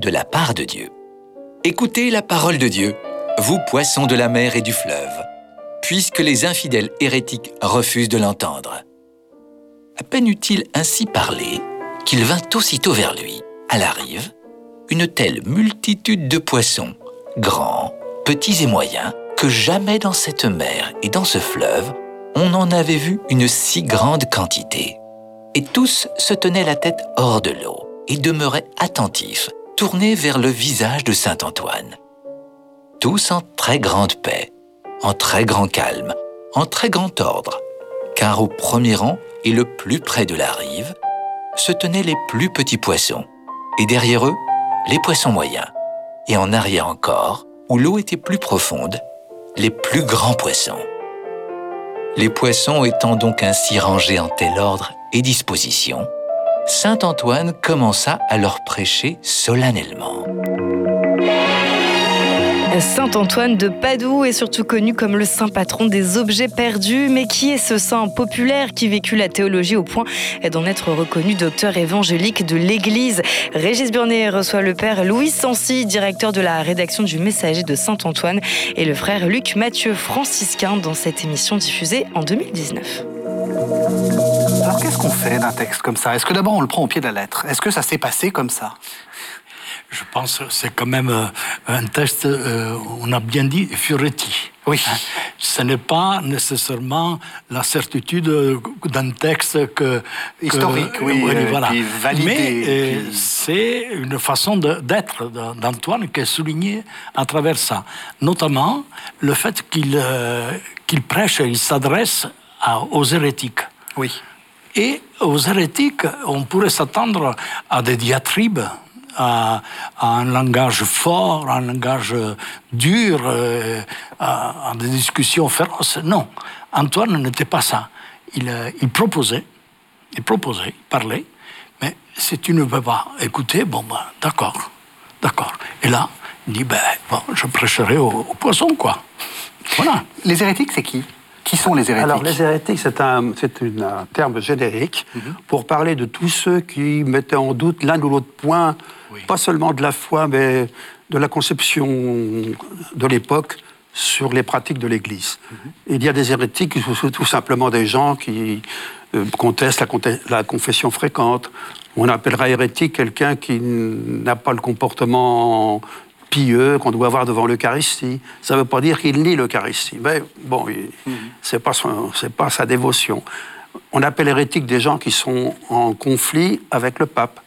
de la part de Dieu. Écoutez la parole de Dieu, vous poissons de la mer et du fleuve, puisque les infidèles hérétiques refusent de l'entendre. À peine eut-il ainsi parlé, qu'il vint aussitôt vers lui, à la rive, une telle multitude de poissons, grands, petits et moyens, que jamais dans cette mer et dans ce fleuve, on n'en avait vu une si grande quantité. Et tous se tenaient la tête hors de l'eau et demeuraient attentifs, tournés vers le visage de saint Antoine. Tous en très grande paix, en très grand calme, en très grand ordre, car au premier rang et le plus près de la rive, se tenaient les plus petits poissons, et derrière eux, les poissons moyens, et en arrière encore, où l'eau était plus profonde, les plus grands poissons. Les poissons étant donc ainsi rangés en tel ordre et disposition, saint Antoine commença à leur prêcher solennellement. Saint Antoine de Padoue est surtout connu comme le saint patron des objets perdus. Mais qui est ce saint populaire qui vécut la théologie au point d'en être reconnu docteur évangélique de l'Église? Régis Burnet reçoit le père Louis Sancy, directeur de la rédaction du Messager de Saint Antoine, et le frère Luc Mathieu, franciscain, dans cette émission diffusée en 2019. Alors qu'est-ce qu'on fait d'un texte comme ça? Est-ce que d'abord on le prend au pied de la lettre? Est-ce que ça s'est passé comme ça? Je pense que c'est quand même un texte, on a bien dit, Fioretti. Oui. Ce n'est pas nécessairement la certitude d'un texte historique, voilà. Puis validé. Mais c'est une façon d'être d'Antoine qui est soulignée à travers ça. Notamment le fait qu'il prêche, il s'adresse aux hérétiques. Oui. Et aux hérétiques, on pourrait s'attendre à des diatribes, à un langage fort, un langage dur, à des discussions féroces. Non, Antoine n'était pas ça. Il proposait, il parlait, mais si tu ne veux pas écouter, d'accord. Et là, il dit, je prêcherai aux poissons, quoi. Voilà. Les hérétiques, c'est qui? Qui sont les hérétiques? Alors, les hérétiques, c'est un terme générique pour parler de tous ceux qui mettaient en doute l'un ou l'autre point, pas seulement de la foi, mais de la conception de l'époque sur les pratiques de l'Église. Il y a des hérétiques qui sont tout simplement des gens qui contestent la confession fréquente. On appellera hérétique quelqu'un qui n'a pas le comportement pieux qu'on doit avoir devant l'Eucharistie. Ça ne veut pas dire qu'il nie l'Eucharistie, mais bon, c'est pas sa dévotion. On appelle hérétiques des gens qui sont en conflit avec le pape,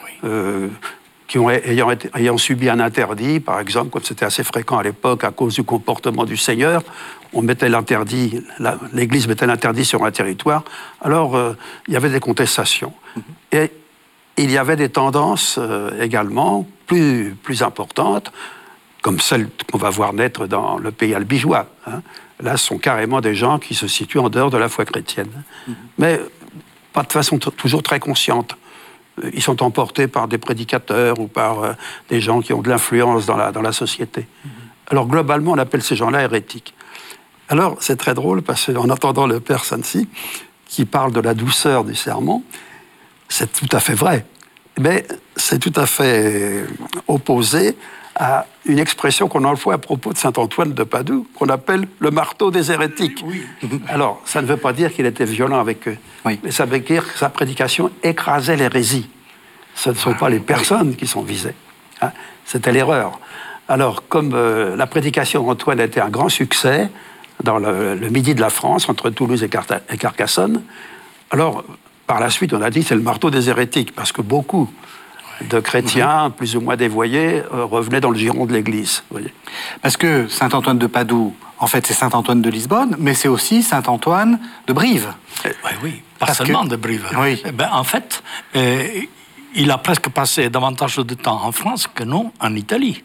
ayant subi un interdit, par exemple, comme c'était assez fréquent à l'époque à cause du comportement du Seigneur, on mettait l'interdit, l'Église mettait l'interdit sur un territoire, alors il y avait des contestations. Et il y avait des tendances également plus importantes, comme celles qu'on va voir naître dans le pays albigeois. Là, ce sont carrément des gens qui se situent en dehors de la foi chrétienne. Mais pas de façon toujours très consciente. Ils sont emportés par des prédicateurs ou par des gens qui ont de l'influence dans la société. Alors, globalement, on appelle ces gens-là hérétiques. Alors, c'est très drôle, parce qu'en entendant le père Sancy, qui parle de la douceur du sermon, c'est tout à fait vrai, mais c'est tout à fait opposé à une expression qu'on emploie à propos de saint Antoine de Padoue, qu'on appelle le marteau des hérétiques. Alors, ça ne veut pas dire qu'il était violent avec eux, mais ça veut dire que sa prédication écrasait l'hérésie. Ce ne sont pas les personnes qui sont visées. C'était l'erreur. Alors, comme la prédication d'Antoine a été un grand succès dans le midi de la France, entre Toulouse et Carcassonne, alors, par la suite, on a dit c'est le marteau des hérétiques, parce que beaucoup de chrétiens, plus ou moins dévoyés, revenaient dans le giron de l'Église. Voyez. Parce que saint Antoine de Padoue, en fait, c'est saint Antoine de Lisbonne, mais c'est aussi saint Antoine de Brive. Oui, pas seulement de Brive. Oui. En fait, il a presque passé davantage de temps en France que non en Italie.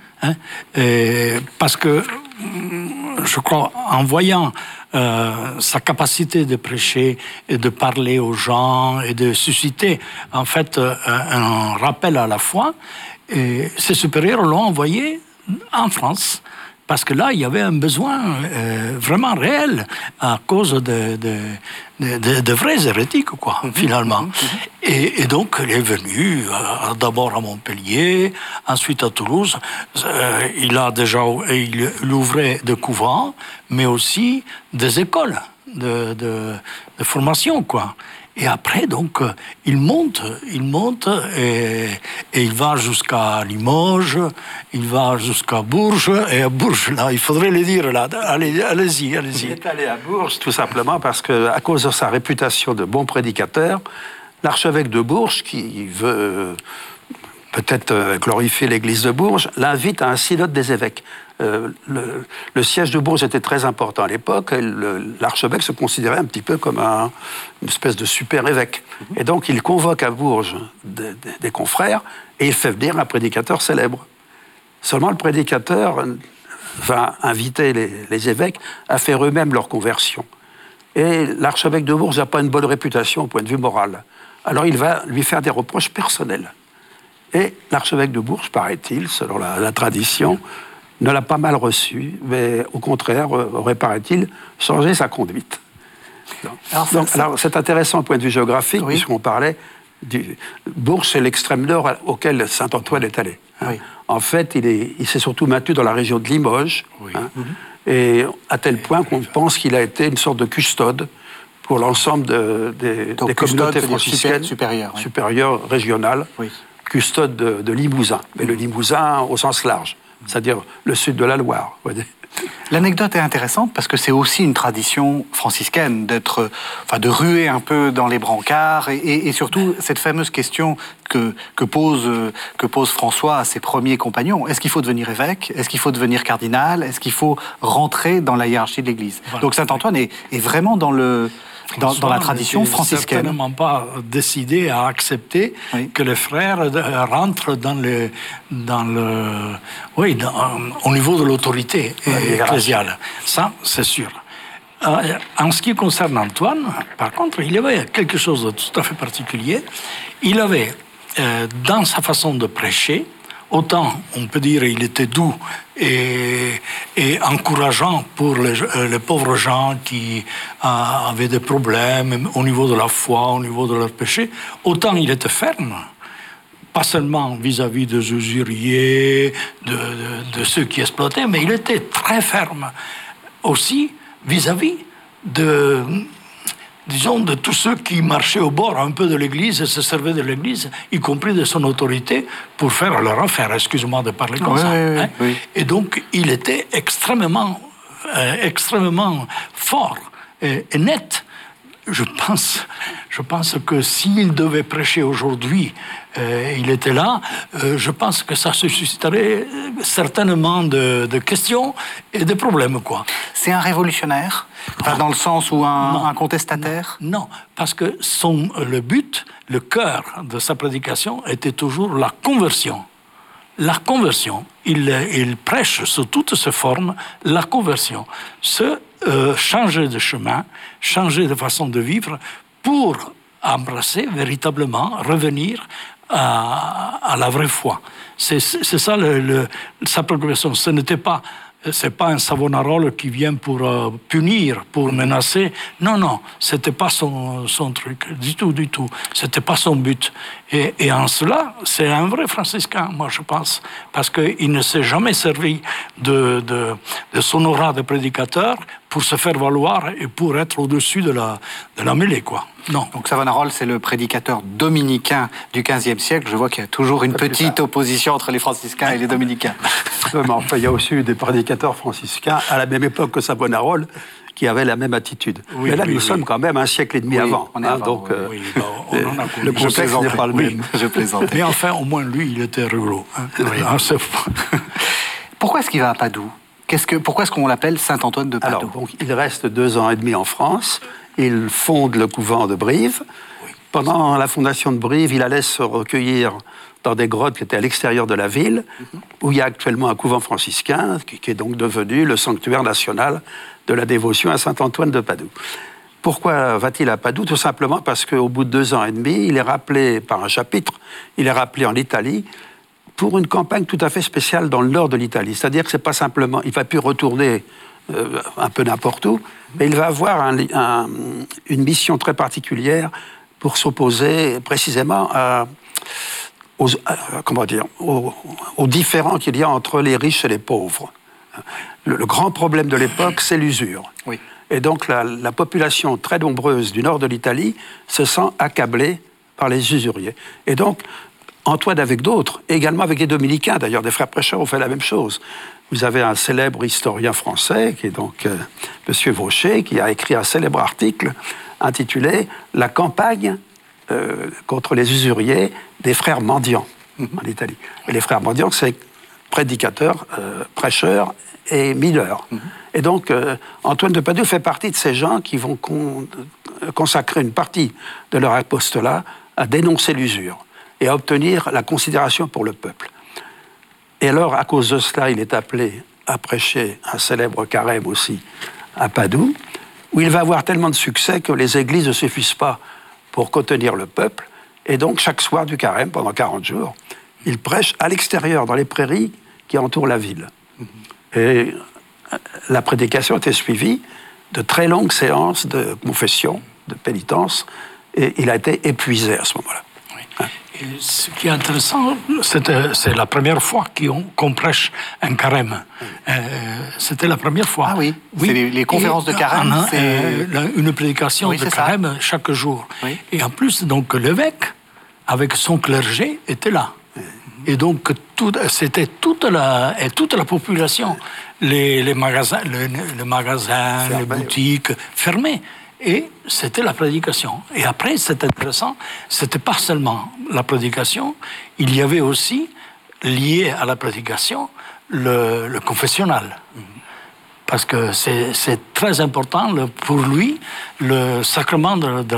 Parce que, je crois, en voyant sa capacité de prêcher et de parler aux gens et de susciter, en fait, un rappel à la foi, ses supérieurs l'ont envoyé en France. Parce que là, il y avait un besoin vraiment réel à cause de vrais hérétiques, finalement. Et donc, il est venu d'abord à Montpellier, Ensuite, à Toulouse, il ouvrait des couvents, mais aussi des écoles de formation, quoi. Et après, donc, il monte et il va jusqu'à Limoges, il va jusqu'à Bourges, et à Bourges, là, il faudrait le dire, là, allez-y. Il est allé à Bourges, tout simplement parce qu'à cause de sa réputation de bon prédicateur, l'archevêque de Bourges, qui veut peut-être glorifier l'église de Bourges, l'invite à un synode des évêques. Le siège de Bourges était très important à l'époque, et l'archevêque se considérait un petit peu comme une espèce de super évêque. Et donc il convoque à Bourges des confrères, et il fait venir un prédicateur célèbre. Seulement le prédicateur va inviter les évêques à faire eux-mêmes leur conversion. Et l'archevêque de Bourges n'a pas une bonne réputation au point de vue moral. Alors il va lui faire des reproches personnels. Et l'archevêque de Bourges, paraît-il, selon la tradition, ne l'a pas mal reçu, mais au contraire, aurait, paraît-il, changé sa conduite. Alors c'est intéressant au point de vue géographique, oui, puisqu'on parlait Bourges, c'est l'extrême nord auquel Saint-Antoine est allé. Oui. En fait, il s'est surtout maintenu dans la région de Limoges, oui, et à tel point qu'on pense qu'il a été une sorte de custode pour l'ensemble des communautés franciscaines supérieures, régionales, oui, custode de Limousin, mais le Limousin au sens large, c'est-à-dire le sud de la Loire. L'anecdote est intéressante parce que c'est aussi une tradition franciscaine de ruer un peu dans les brancards et surtout cette fameuse question que pose François à ses premiers compagnons. Est-ce qu'il faut devenir évêque? Est-ce qu'il faut devenir cardinal? Est-ce qu'il faut rentrer dans la hiérarchie de l'Église? Voilà. Donc Saint-Antoine est vraiment dans la tradition franciscaine. Certainement pas décidé à accepter, oui, que les frères rentrent au niveau de l'autorité ecclésiale. Ça, c'est sûr. En ce qui concerne Antoine, par contre, il y avait quelque chose de tout à fait particulier. Il avait, dans sa façon de prêcher, autant, on peut dire, il était doux et encourageant pour les pauvres gens qui avaient des problèmes au niveau de la foi, au niveau de leur péché, autant il était ferme. Pas seulement vis-à-vis des usuriers, de ceux qui exploitaient, mais il était très ferme aussi vis-à-vis de tous ceux qui marchaient au bord un peu de l'Église et se servaient de l'Église, y compris de son autorité, pour faire leur affaire, excusez-moi de parler comme ça. Hein? Oui. Et donc, il était extrêmement fort et net. Je pense que s'il devait prêcher aujourd'hui, il était là, je pense que ça susciterait certainement de questions et de problèmes, quoi. C'est un révolutionnaire, pas dans le sens où un contestataire? Non, parce que le but, le cœur de sa prédication était toujours la conversion. La conversion. Il prêche sous toutes ses formes la conversion. Changer de chemin, changer de façon de vivre pour embrasser véritablement, revenir à la vraie foi. C'est ça sa préoccupation. C'est pas un Savonarola qui vient pour punir, pour menacer. Non, c'était pas son truc, du tout. C'était pas son but. Et en cela, c'est un vrai franciscain, moi je pense, parce qu'il ne s'est jamais servi de son aura de prédicateur pour se faire valoir et pour être au-dessus de la mêlée, quoi. Non. Donc Savonarola, c'est le prédicateur dominicain du XVe siècle. Je vois qu'il y a toujours une petite opposition entre les franciscains et les dominicains. Mais enfin, il y a aussi eu des prédicateurs franciscains à la même époque que Savonarola qui avaient la même attitude. Oui, mais là, nous sommes quand même un siècle et demi avant. On est avant. Donc, le contexte n'est pas le même. Je plaisante. Mais enfin, au moins, lui, il était rigolo. Hein. Oui. Pourquoi est-ce qu'il va à Padoue? Pourquoi est-ce qu'on l'appelle Saint-Antoine de Padoue? Alors, donc, il reste 2 ans et demi en France. Il fonde le couvent de Brive. Oui. Pendant la fondation de Brive, il allait se recueillir dans des grottes qui étaient à l'extérieur de la ville, où il y a actuellement un couvent franciscain, qui est donc devenu le sanctuaire national de la dévotion à Saint-Antoine de Padoue. Pourquoi va-t-il à Padoue? Tout simplement parce qu'au bout de 2 ans et demi, il est rappelé par un chapitre, il est rappelé en Italie, pour une campagne tout à fait spéciale dans le nord de l'Italie. C'est-à-dire que c'est pas simplement, il ne va plus retourner un peu n'importe où, mais il va avoir une mission très particulière pour s'opposer précisément aux différends qu'il y a entre les riches et les pauvres. Le grand problème de l'époque, c'est l'usure. Oui. Et donc la population très nombreuse du nord de l'Italie se sent accablée par les usuriers. Et donc, Antoine avec d'autres, également avec les dominicains, d'ailleurs, des frères prêcheurs ont fait la même chose. Vous avez un célèbre historien français, qui est donc M. Vaucher, qui a écrit un célèbre article intitulé « La campagne contre les usuriers des frères mendiants » en Italie. Et les frères mendiants, c'est prédicateurs, prêcheurs et mineurs. Et donc, Antoine de Padoue fait partie de ces gens qui vont consacrer une partie de leur apostolat à dénoncer l'usure et à obtenir la considération pour le peuple. Et alors, à cause de cela, il est appelé à prêcher un célèbre carême aussi à Padoue, où il va avoir tellement de succès que les églises ne suffisent pas pour contenir le peuple. Et donc, chaque soir du carême, pendant 40 jours, il prêche à l'extérieur, dans les prairies qui entourent la ville. Et la prédication était suivie de très longues séances de confession, de pénitence, et il a été épuisé à ce moment-là. Et ce qui est intéressant, c'est la première fois qu'on prêche un carême. C'était la première fois. Ah oui, c'est les conférences de carême. Une prédication de carême chaque jour. Oui. Et en plus, donc, l'évêque, avec son clergé, était là. Et donc, c'était toute la population, les magasins, les boutiques fermées. Et c'était la prédication. Et après, c'est intéressant, c'était pas seulement la prédication, il y avait aussi, lié à la prédication, le confessionnal. Parce que c'est très important pour lui, le sacrement de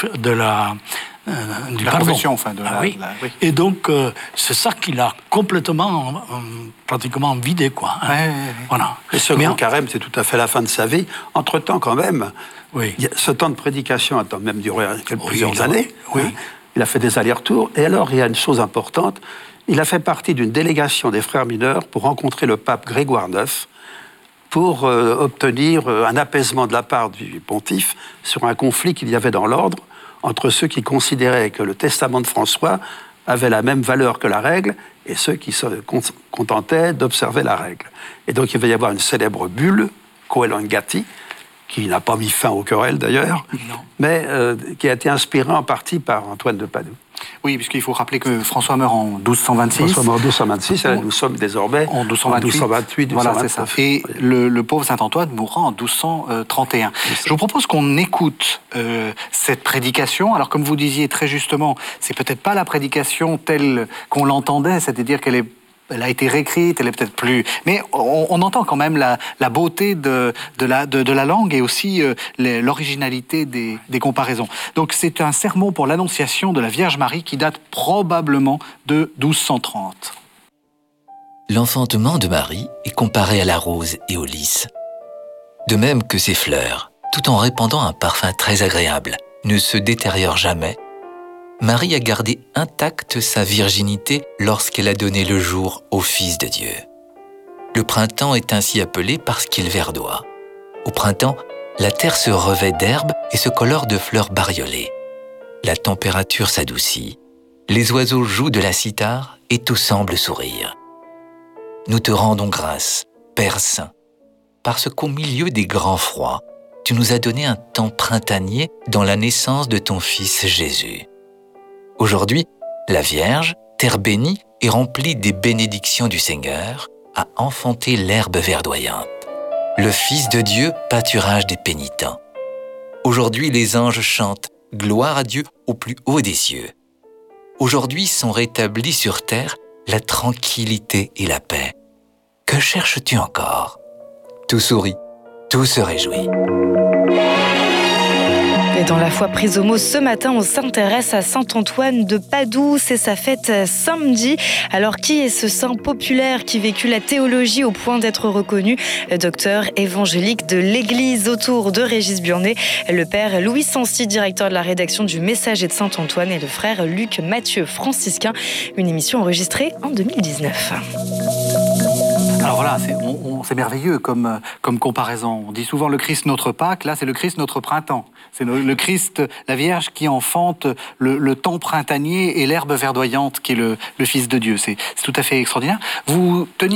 la confession, enfin. Oui. Et donc, c'est ça qu'il a complètement, pratiquement vidé, quoi. Hein. Voilà. Et ce grand carême, c'est tout à fait la fin de sa vie. Entre-temps, quand même, ce temps de prédication a même duré plusieurs années. Oui. Hein. Il a fait des allers-retours. Et alors, il y a une chose importante. Il a fait partie d'une délégation des frères mineurs pour rencontrer le pape Grégoire IX pour obtenir un apaisement de la part du pontife sur un conflit qu'il y avait dans l'ordre entre ceux qui considéraient que le testament de François avait la même valeur que la règle et ceux qui se contentaient d'observer la règle. Et donc il va y avoir une célèbre bulle, Coelho Gatti, qui n'a pas mis fin aux querelles d'ailleurs, mais qui a été inspirée en partie par Antoine de Padoue. Oui, puisqu'il faut rappeler que François meurt en 1226. François meurt en 1226, et nous sommes désormais en 1228. Voilà, c'est ça. Et le pauvre Saint-Antoine mourra en 1231. Je vous propose qu'on écoute cette prédication. Alors, comme vous disiez très justement, c'est peut-être pas la prédication telle qu'on l'entendait, c'est-à-dire qu'elle a été réécrite, elle est peut-être plus... Mais on entend quand même la beauté de la langue et aussi l'originalité des comparaisons. Donc c'est un sermon pour l'Annonciation de la Vierge Marie qui date probablement de 1230. L'enfantement de Marie est comparé à la rose et au lys. De même que ses fleurs, tout en répandant un parfum très agréable, ne se détériorent jamais, Marie a gardé intacte sa virginité lorsqu'elle a donné le jour au Fils de Dieu. Le printemps est ainsi appelé parce qu'il verdoie. Au printemps, la terre se revêt d'herbe et se colore de fleurs bariolées. La température s'adoucit, les oiseaux jouent de la cithare et tout semble sourire. Nous te rendons grâce, Père Saint, parce qu'au milieu des grands froids, tu nous as donné un temps printanier dans la naissance de ton Fils Jésus. Aujourd'hui, la Vierge, terre bénie et remplie des bénédictions du Seigneur, a enfanté l'herbe verdoyante. Le Fils de Dieu, pâturage des pénitents. Aujourd'hui, les anges chantent « Gloire à Dieu au plus haut des cieux ». Aujourd'hui sont rétablis sur terre la tranquillité et la paix. Que cherches-tu encore ? Tout sourit, tout se réjouit. Et dans la foi prise au mot ce matin, on s'intéresse à Saint-Antoine de Padoue. C'est sa fête samedi. Alors, qui est ce saint populaire qui vécut la théologie au point d'être reconnu docteur évangélique de l'Église? Autour de Régis Burnet, le père Louis Sancy, directeur de la rédaction du Messager de Saint-Antoine, et le frère Luc Mathieu, franciscain. Une émission enregistrée en 2019. Alors voilà, c'est merveilleux comme comparaison. On dit souvent le Christ notre Pâques, là c'est le Christ notre printemps. C'est le Christ, la Vierge qui enfante le temps printanier et l'herbe verdoyante qui est le Fils de Dieu. C'est tout à fait extraordinaire. Vous teniez